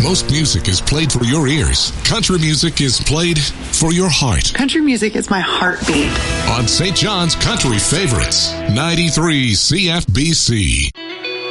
most music is played for your ears, country music is played for your heart. Country music is my heartbeat. On St. John's Country Favorites, 93 CFBC.